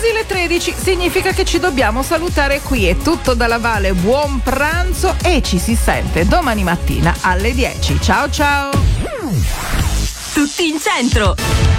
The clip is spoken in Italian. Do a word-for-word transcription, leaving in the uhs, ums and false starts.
quasi le tredici, significa che ci dobbiamo salutare qui. È tutto dalla Valle, buon pranzo e ci si sente domani mattina alle dieci. Ciao ciao. Tutti in centro.